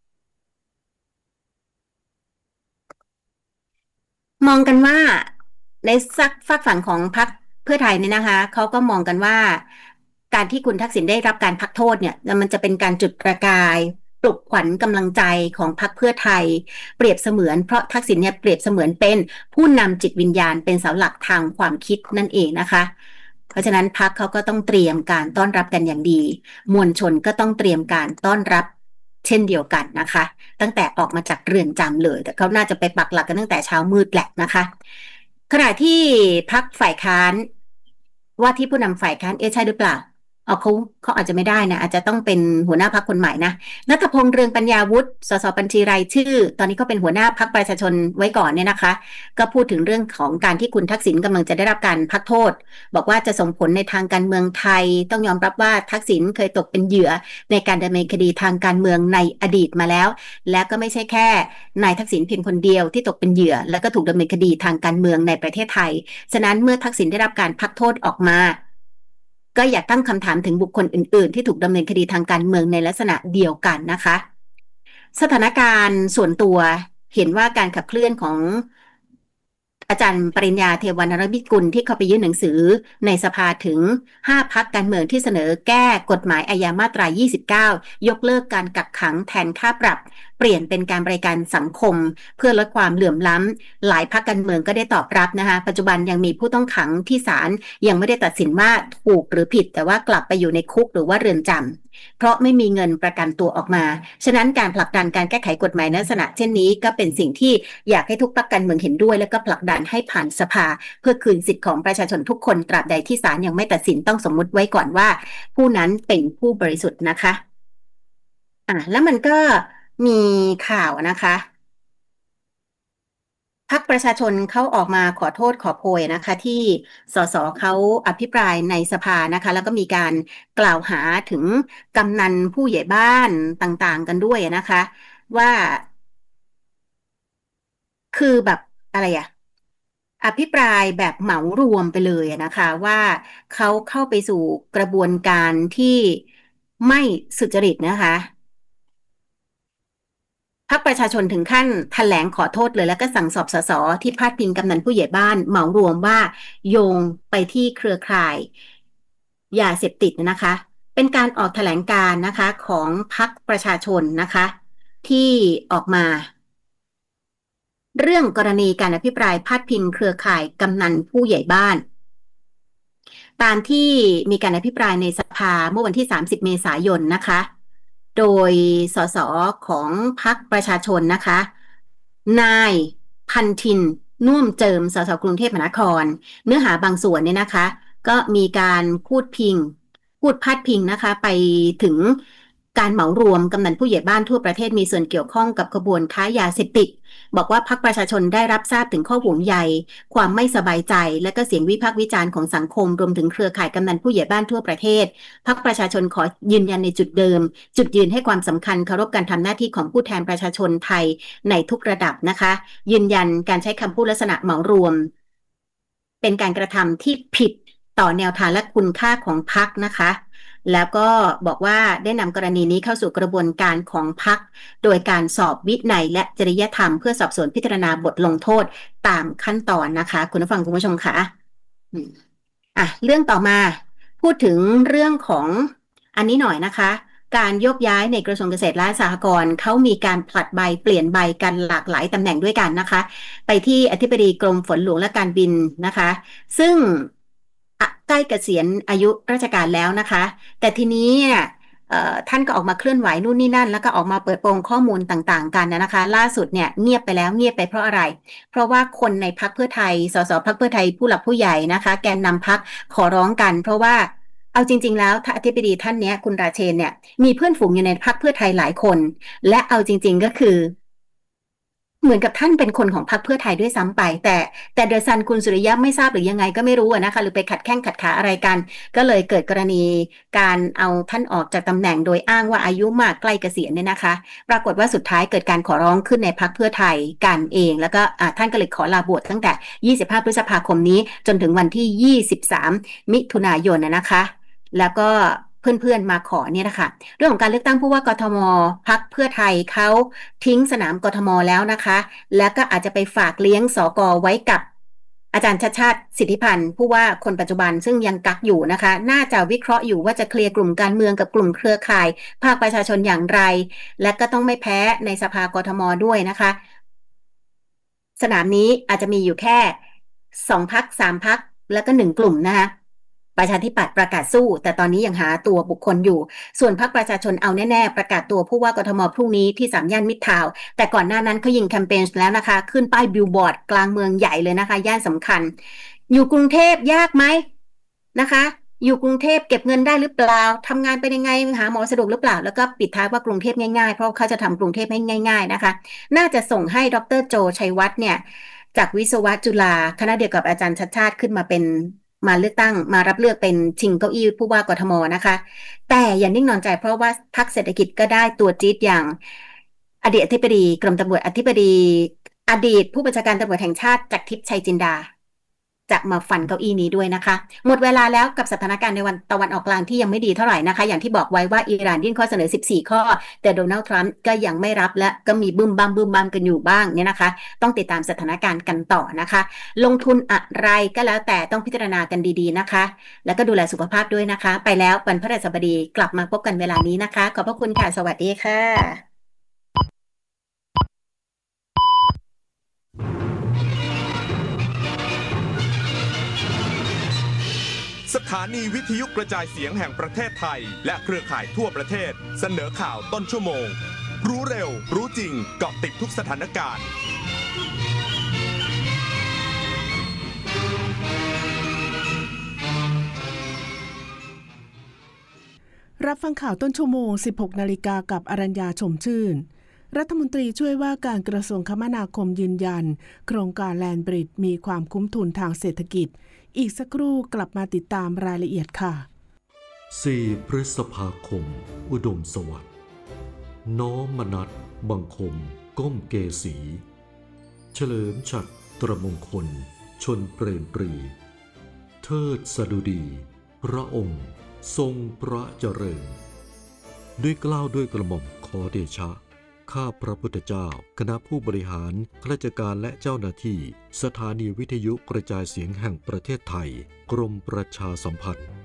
มองกันว่าในสักฝากฝั่งของพรรคเพื่อไทยเนี่ยนะคะเขาก็มองกันว่าการที่คุณทักษิณได้รับการพักโทษเนี่ยมันจะเป็นการจุดประกายปลุกขวัญกำลังใจของพรรคเพื่อไทยเปรียบเสมือนเพราะทักษิณเนี่ยเปรียบเสมือนเป็นผู้นำจิตวิญญาณเป็นเสาหลักทางความคิดนั่นเองนะคะเพราะฉะนั้นพรรคเขาก็ต้องเตรียมการต้อนรับกันอย่างดีมวลชนก็ต้องเตรียมการต้อนรับเช่นเดียวกันนะคะตั้งแต่ออกมาจากเรือนจำเลยแต่เขาน่าจะไปปักหลักกันตั้งแต่เช้ามืดแหละนะคะขณะที่พรรคฝ่ายค้านว่าที่ผู้นำฝ่ายค้านเอ๊ะใช่หรือเปล่าเอาเขาเขาอาจจะไม่ได้นะอาจจะต้องเป็นหัวหน้าพรรคคนใหม่นะณัฐพงษ์เรืองปัญญาวุฒิสสบัญชีรายชื่อตอนนี้เขาเป็นหัวหน้าพรรคประชาชนไว้ก่อนเนี่ยนะคะก็พูดถึงเรื่องของการที่คุณทักษิณกำลังจะได้รับการพักโทษบอกว่าจะส่งผลในทางการเมืองไทยต้องยอมรับว่าทักษิณเคยตกเป็นเหยื่อในการดำเนินคดีทางการเมืองในอดีตมาแล้วและก็ไม่ใช่แค่นายทักษิณเพียงคนเดียวที่ตกเป็นเหยื่อแล้วก็ถูกดำเนินคดีทางการเมืองในประเทศไทยฉะนั้นเมื่อทักษิณได้รับการพักโทษออกมาก็อยากตั้งคำถามถึงบุคคลอื่นๆที่ถูกดำเนินคดีทางการเมืองในลักษณะเดียวกันนะคะสถานการณ์ส่วนตัวเห็นว่าการขับเคลื่อนของอาจารย์ปริญญาเทวานรมิตรกุลที่เข้าไปยื่นหนังสือในสภาถึงห้าพรรคการเมืองที่เสนอแก้กฎหมายอาญามาตรายี่สิบเก้ายกเลิกการกักขังแทนค่าปรับเปลี่ยนเป็นการบริการสังคมเพื่อลดความเหลื่อมล้ำหลายพรรคการเมืองก็ได้ตอบรับนะคะปัจจุบันยังมีผู้ต้องขังที่ศาลยังไม่ได้ตัดสินว่าถูกหรือผิดแต่ว่ากลับไปอยู่ในคุกหรือว่าเรือนจำเพราะไม่มีเงินประกันตัวออกมาฉะนั้นการผลักดันการแก้ไขกฎหมายในลักษณะเช่นนี้ก็เป็นสิ่งที่อยากให้ทุกพรรคการเมืองเห็นด้วยและก็ผลักดันให้ผ่านสภาเพื่อคืนสิทธิของประชาชนทุกคนตราบใดที่ศาลยังไม่ตัดสินต้องสมมุติไว้ก่อนว่าผู้นั้นเป็นผู้บริสุทธิ์นะคะอ่ะแล้วมันก็มีข่าวนะคะพรรคประชาชนเขาออกมาขอโทษขอโพยนะคะที่สสเขาอภิปรายในสภานะคะแล้วก็มีการกล่าวหาถึงกำนันผู้ใหญ่บ้านต่างๆกันด้วยนะคะว่าคือแบบอะไรอะอภิปรายแบบเหมารวมไปเลยนะคะว่าเขาเข้าไปสู่กระบวนการที่ไม่สุจริตนะคะพรรคประชาชนถึงขั้นแถลงขอโทษเลยแล้วก็สั่งสอบสสที่พาดพิงกำนันผู้ใหญ่บ้านเหมารวมว่าโยงไปที่เครือข่ายยาเสพติดนะคะเป็นการออกแถลงการณ์นะคะของพรรคประชาชนนะคะที่ออกมาเรื่องกรณีการอภิปรายพาดพิงเครือข่ายกำนันผู้ใหญ่บ้านตามที่มีการอภิปรายในสภาเมื่อวันที่สามสิบเมษายนนะคะโดยสสของพรรคประชาชนนะคะนายพันธินน่วมเจิมสสกรุงเทพมหานครเนื้อหาบางส่วนเนี่ยนะคะก็มีการพูดพิงพูดพาดพิงนะคะไปถึงการเหมารวมกำนันผู้ใหญ่บ้านทั่วประเทศมีส่วนเกี่ยวข้องกับขบวนค้ายาเสพติดบอกว่าพรรคประชาชนได้รับทราบถึงข้อห่วงใยความไม่สบายใจและก็เสียงวิพากษ์วิจารณ์ของสังคมรวมถึงเครือข่ายกำนันผู้ใหญ่บ้านทั่วประเทศพรรคประชาชนขอยืนยันในจุดเดิมจุดยืนให้ความสำคัญเคารพการทำหน้าที่ของผู้แทนประชาชนไทยในทุกระดับนะคะยืนยันการใช้คำพูดลักษณะเหมารวมเป็นการกระทำที่ผิดต่อแนวทางและคุณค่าของพรรคนะคะแล้วก็บอกว่าได้นำกรณีนี้เข้าสู่กระบวนการของพรรคโดยการสอบวินัยและจริยธรรมเพื่อสอบสวนพิจารณาบทลงโทษตามขั้นตอนนะคะคุณผู้ฟังคุณผู้ชมค่ะอืมอ่ะเรื่องต่อมาพูดถึงเรื่องของอันนี้หน่อยนะคะการยกย้ายในกระทรวงเกษตรและสหกรณ์เขามีการผลัดใบเปลี่ยนใบกันหลากหลายตำแหน่งด้วยกันนะคะไปที่อธิบดีกรมฝนหลวงและการบินนะคะซึ่งใกล้เกษียณอายุราชการแล้วนะคะแต่ทีนี้เนี่ยท่านก็ออกมาเคลื่อนไหวนู่นนี่นั่นแล้วก็ออกมาเปิดโปงข้อมูลต่างๆกันนะคะล่าสุดเนี่ยเงียบไปแล้วเงียบไปเพราะอะไรเพราะว่าคนในพรรคเพื่อไทยสสพรรคเพื่อไทยผู้หลักผู้ใหญ่นะคะแกนนำพรรคขอร้องกันเพราะว่าเอาจริงๆแล้วท่านอธิบดีท่านนี้คุณราเชนเนี่ยมีเพื่อนฝูงอยู่ในพรรคเพื่อไทยหลายคนและเอาจริงๆก็คือเหมือนกับท่านเป็นคนของพรรคเพื่อไทยด้วยซ้ำไปแต่แต่เดอะซันคุณสุริยะไม่ทราบหรือยังไงก็ไม่รู้นะคะหรือไปขัดแข้งขัดขาอะไรกันก็เลยเกิดกรณีการเอาท่านออกจากตำแหน่งโดยอ้างว่าอายุมากใกล้เกษียณเนี่ยนะคะปรากฏว่าสุดท้ายเกิดการขอร้องขึ้นในพรรคเพื่อไทยกันเองแล้วก็ท่านก็เลยขอลาบวชตั้งแต่ยี่สิบห้าพฤษภาคมนี้จนถึงวันที่ยี่สิบสามมิถุนายนนะคะแล้วก็เพื่อนๆมาขอเนี่ยนะคะเรื่องของการเลือกตั้งผู้ว่ากทมพรรคเพื่อไทยเขาทิ้งสนามกทมแล้วนะคะแล้วก็อาจจะไปฝากเลี้ยงสกไว้กับอาจารย์ชัชชาติสิทธิพันธ์ผู้ว่าคนปัจจุบันซึ่งยังกักอยู่นะคะน่าจะวิเคราะห์อยู่ว่าจะเคลียร์กลุ่มการเมืองกับกลุ่มเครือข่ายภาคประชาชนอย่างไรและก็ต้องไม่แพ้ในสภากทมด้วยนะคะสนามนี้อาจจะมีอยู่แค่สองพรรคสามพรรคแล้วก็หนึ่งกลุ่มนะคะประชาธิปัตย์ประกาศสู้แต่ตอนนี้ยังหาตัวบุคคลอยู่ส่วนพรรคประชาชนเอาแน่ๆประกาศตัวผู้ว่ากทมพรุ่งนี้ที่สามย่านมิตรทาวน์แต่ก่อนหน้านั้นเขายิงแคมเปญแล้วนะคะขึ้นป้ายบิลบอร์ดกลางเมืองใหญ่เลยนะคะย่านสำคัญอยู่กรุงเทพยากไหมนะคะอยู่กรุงเทพเก็บเงินได้หรือเปล่าทำงานเป็นยังไงหาหมอสะดวกหรือเปล่าแล้วก็ปิดท้ายว่ากรุงเทพง่ายๆเพราะเขาจะทำกรุงเทพให้ง่ายๆนะคะน่าจะส่งให้ดร.โจชัยวัฒน์เนี่ยจากวิศวะจุฬาคณะเดียวกับอาจารย์ชัชชาติขึ้นมาเป็นมาเลือกตั้งมารับเลือกเป็นชิงเก้าอี้ผู้ว่ากทมนะคะแต่อย่านิ่งนอนใจเพราะว่าพรรคเศรษฐกิจก็ได้ตัวจี๊ดอย่างอดีตอธิบดีกรมตำรวจอธิบดีอดีตผู้บัญชาการตำรวจแห่งชาติจักรทิพย์ชัยจินดาจะมาฟันเก้าอี้นี้ด้วยนะคะหมดเวลาแล้วกับสถานการณ์ในวันตะวันออกกลางที่ยังไม่ดีเท่าไหร่นะคะอย่างที่บอกไว้ว่าอิหร่านยื่นข้อเสนอสิบสี่ข้อแต่โดนัลด์ทรัมป์ก็ยังไม่รับและก็มีบึ้มบั้มบึ้มบั้มกันอยู่บ้างเนี่ยนะคะต้องติดตามสถานการณ์กันต่อนะคะลงทุนอะไรก็แล้วแต่ต้องพิจารณากันดีๆนะคะแล้วก็ดูแลสุขภาพด้วยนะคะไปแล้ววันพฤหัสบดีกลับมาพบกันเวลานี้นะคะขอบพระคุณค่ะสวัสดีค่ะสถานีวิทยุกระจายเสียงแห่งประเทศไทยและเครือข่ายทั่วประเทศเสนอข่าวต้นชั่วโมงรู้เร็วรู้จริงเกาะติดทุกสถานการณ์รับฟังข่าวต้นชั่วโมง สิบหกนาฬิกากับอรัญญาชมชื่นรัฐมนตรีช่วยว่าการกระทรวงคมนาคมยืนยันโครงการแลนด์บริดจ์มีความคุ้มทุนทางเศรษฐกิจอีกสักครู่กลับมาติดตามรายละเอียดค่ะสี่พฤษภาคมอุดมสวัสดิ์น้อมมนัสบังคมก้มเกษีเฉลิมฉัตรตรมงคลชนเปรมปรีเทิดสดุดีพระองค์ทรงพระเจริญด้วยเกล้าด้วยกระหม่อมขอเดชะข้าพระพุทธเจ้าคณะผู้บริหารข้าราชการและเจ้าหน้าที่สถานีวิทยุกระจายเสียงแห่งประเทศไทยกรมประชาสัมพันธ์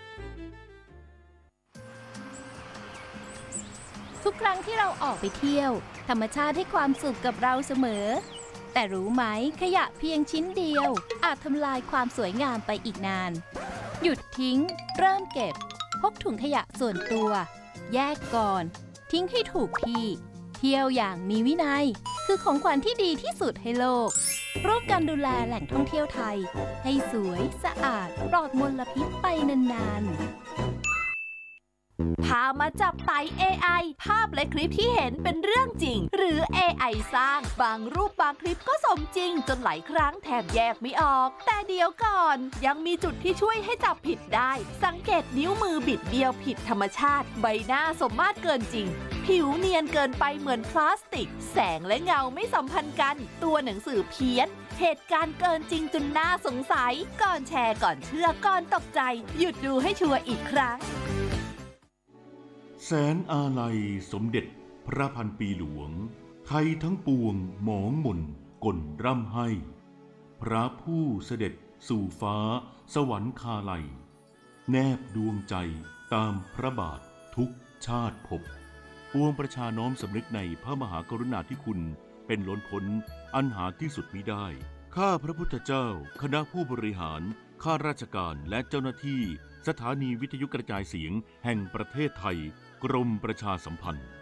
ทุกครั้งที่เราออกไปเที่ยวธรรมชาติให้ความสุขกับเราเสมอแต่รู้ไหมขยะเพียงชิ้นเดียวอาจทำลายความสวยงามไปอีกนานหยุดทิ้งเริ่มเก็บพกถุงขยะส่วนตัวแยกก่อนทิ้งให้ถูกที่เที่ยวอย่างมีวินัยคือของขวัญที่ดีที่สุดให้โลกร่วมกันดูแลแหล่งท่องเที่ยวไทยให้สวยสะอาดปลอดมลพิษไปนานๆพามาจับไต่ เอ ไอ ภาพและคลิปที่เห็นเป็นเรื่องจริงหรือ เอ ไอ สร้างบางรูปบางคลิปก็สมจริงจนหลายครั้งแทบแยกไม่ออกแต่เดี๋ยวก่อนยังมีจุดที่ช่วยให้จับผิดได้สังเกตนิ้วมือบิดเบี้ยวผิดธรรมชาติใบหน้าสมมาตรเกินจริงผิวเนียนเกินไปเหมือนพลาสติกแสงและเงาไม่สัมพันธ์กันตัวหนังสือเพี้ยนเหตุการณ์เกินจริงจนน่าสงสัยก่อนแชร์ก่อนเชื่อก่อนตกใจหยุดดูให้ชัวร์อีกครั้งแสนอาลัยสมเด็จพระพันปีหลวงไทยทั้งปวงหมองหม่นกลร่ำให้พระผู้เสด็จสู่ฟ้าสวรรคาลัยแนบดวงใจตามพระบาททุกชาติภพปวงประชาน้อมสำนึกในพระมหากรุณาธิคุณเป็นล้นพ้นอันหาที่สุดมิได้ข้าพระพุทธเจ้าคณะผู้บริหารข้าราชการและเจ้าหน้าที่สถานีวิทยุกระจายเสียงแห่งประเทศไทยกรมประชาสัมพันธ์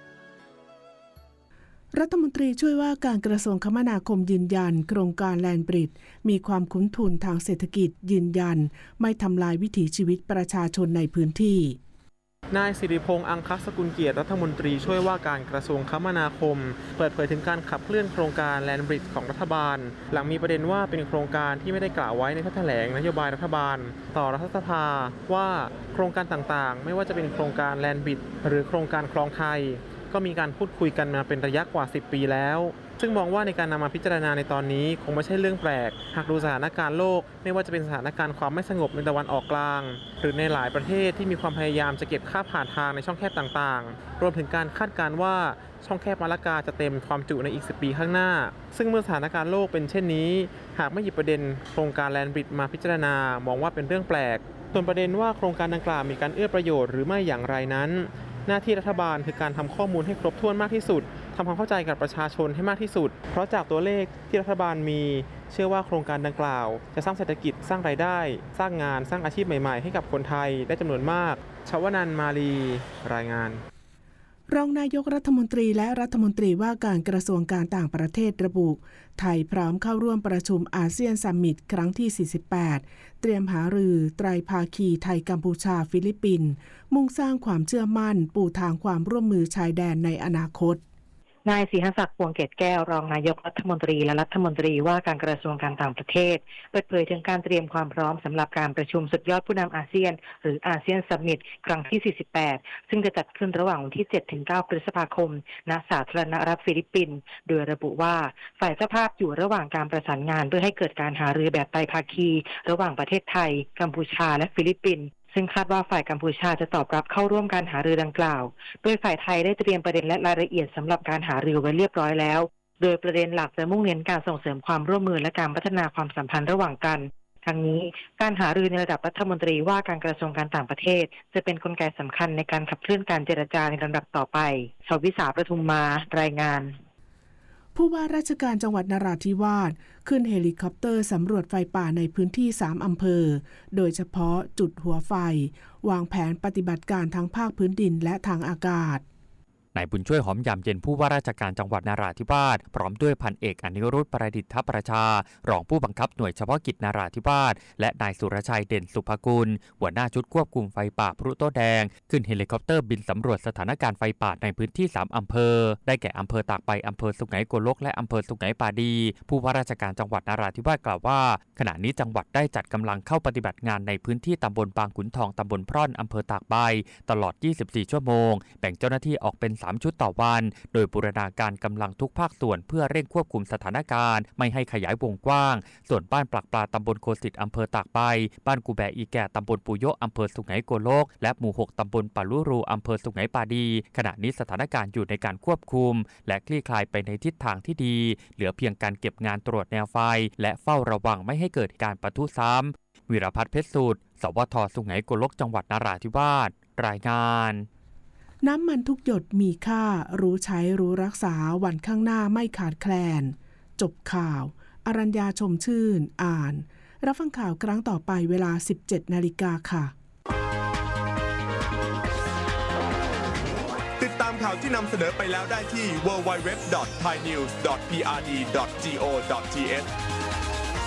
รัฐมนตรีช่วยว่าการกระทรวงคมนาคมยืนยันโครงการแลนด์บริดจ์มีความคุ้มทุนทางเศรษฐกิจยืนยันไม่ทำลายวิถีชีวิตประชาชนในพื้นที่นายสิริพงษ์อังคสกุลเกียรติรัฐมนตรีช่วยว่าการกระทรวงคมนาคมเปิดเผยถึงการขับเคลื่อนโครงการแลนด์บริดจ์ของรัฐบาลหลังมีประเด็นว่าเป็นโครงการที่ไม่ได้กล่าวไว้ในแถลงนโยบายรัฐบาลต่อรัฐสภาว่าโครงการต่างๆไม่ว่าจะเป็นโครงการแลนด์บริดจ์หรือโครงการคลองไทยก็มีการพูดคุยกันมาเป็นระยะกว่าสิบปีแล้วซึ่งมองว่าในการนำมาพิจารณาในตอนนี้คงไม่ใช่เรื่องแปลกหากดูสถานการณ์โลกไม่ว่าจะเป็นสถานการณ์ความไม่สงบในตะวันออกกลางหรือในหลายประเทศที่มีความพยายามจะเก็บค่าผ่านทางในช่องแคบต่างๆรวมถึงการคาดการณ์ว่าช่องแคบมะละกาจะเต็มความจุในอีกสิบปีข้างหน้าซึ่งเมื่อสถานการณ์โลกเป็นเช่นนี้หากไม่หยิบประเด็นโครงการแลนด์บริดจ์มาพิจารณามองว่าเป็นเรื่องแปลกส่วนประเด็นว่าโครงการดังกล่าวมีการเอื้อประโยชน์หรือไม่อย่างไรนั้นหน้าที่รัฐบาลคือการทำข้อมูลให้ครบถ้วนมากที่สุดทำความเข้าใจกับประชาชนให้มากที่สุดเพราะจากตัวเลขที่รัฐบาลมีเชื่อว่าโครงการดังกล่าวจะสร้างเศรษฐกิจสร้างรายได้สร้างงานสร้างอาชีพใหม่ๆให้กับคนไทยได้จำนวนมากชวนันท์มาลีรายงานรองนายกรัฐมนตรีและรัฐมนตรีว่าการกระทรวงการต่างประเทศระบุไทยพร้อมเข้าร่วมประชุมอาเซียนซัมมิตครั้งที่สี่สิบแปดเตรียมหารือไตรภาคีไทยกัมพูชาฟิลิปปินส์มุ่งสร้างความเชื่อมั่นปูทางความร่วมมือชายแดนในอนาคตนายศรีหศักดิ์ พวงเกตแก้วรองนายกรัฐมนตรีและรัฐมนตรีว่าการกระทรวงการต่างประเทศเปิดเผยถึงการเตรียมความพร้อมสำหรับการประชุมสุดยอดผู้นำอาเซียนหรืออาเซียนซัมมิตครั้งที่สี่สิบแปดซึ่งจะจัดขึ้นระหว่างวันที่ เจ็ดถึงเก้า พฤษภาคมณสาธารณรัฐฟิลิปปินส์โดยระบุว่าฝ่ายเจ้าภาพอยู่ระหว่างการประสานงานเพื่อให้เกิดการหารือแบบไตรภาคีระหว่างประเทศไทยกัมพูชาและฟิลิปปินส์ซึ่งคาดว่าฝ่ายกัมพูชาจะตอบรับเข้าร่วมการหารือดังกล่าวโดยฝ่ายไทยได้เตรียมประเด็นและรายละเอียดสำหรับการหารือไว้เรียบร้อยแล้วโดยประเด็นหลักจะมุ่งเน้นการส่งเสริมความร่วมมือและการพัฒนาความสัมพันธ์ระหว่างกันทั้งนี้การหารือในระดับรัฐมนตรีว่าการกระทรวงการต่างประเทศจะเป็นกลไกสำคัญในการขับเคลื่อนการเจรจาในลำดับต่อไปชวิสาประทุมมารายงานผู้ว่าราชการจังหวัดนราธิวาสขึ้นเฮลิคอปเตอร์สำรวจไฟป่าในพื้นที่สามอำเภอโดยเฉพาะจุดหัวไฟวางแผนปฏิบัติการทั้งภาคพื้นดินและทางอากาศนายบุญช่วยหอมยามเย็นผู้ว่าราชการจังหวัดนราธิวาสพร้อมด้วยพันเอกอนิรุตประดิษฐประชารองผู้บังคับหน่วยเฉพาะกิจนราธิวาสและนายสุรชัยเด่นสุภกุลหัวหน้าชุดควบคุมไฟป่าพลุโตแดงขึ้นเฮลิคอปเตอร์บินสำรวจสถานการณ์ไฟป่าในพื้นที่สามอำเภอได้แก่อำเภอตากใบอำเภอสุไหงโกลกและอำเภอสุไหงปาดีผู้ว่าราชการจังหวัดนราธิวาสกล่าวว่าขณะนี้จังหวัดได้จัดกำลังเข้าปฏิบัติงานในพื้นที่ตำบลบางขุนทองตำบลพร่อนอำเภอตากใบตลอดยี่สิบสี่ชั่วโมงแบ่งเจ้าหน้าที่ออกเป็นสามชุดต่อวันโดยบูรณาการกำลังทุกภาคส่วนเพื่อเร่งควบคุมสถานการณ์ไม่ให้ขยายวงกว้างส่วนบ้านปลักปลาตำบลโคสิตอำเภอตากใบบ้านกูแบอีแก่ตำบลปูโยอำเภอสุไหงโกลกและหมู่หกตำบลปาลุรูอำเภอสุไหงปาดีขณะนี้สถานการณ์อยู่ในการควบคุมและคลี่คลายไปในทิศทางที่ดีเหลือเพียงการเก็บงานตรวจแนวไฟและเฝ้าระวังไม่ให้เกิดการปะทุซ้ำวิรพัฒน์เพชรสูตรสวทสุไหงโกลกจังหวัดนราธิวาสรายงานน้ำมันทุกหยดมีค่ารู้ใช้รู้รักษาวันข้างหน้าไม่ขาดแคลนจบข่าวอรัญญาชมชื่นอ่านรับฟังข่าวครั้งต่อไปเวลา สิบเจ็ดนาฬิกา ค่ะติดตามข่าวที่นำเสนอไปแล้วได้ที่ ดับเบิลยู ดับเบิลยู ดับเบิลยู ดอท ไทยนิวส์ ดอท พี อาร์ ดี ดอท จี โอ ดอท ที เอช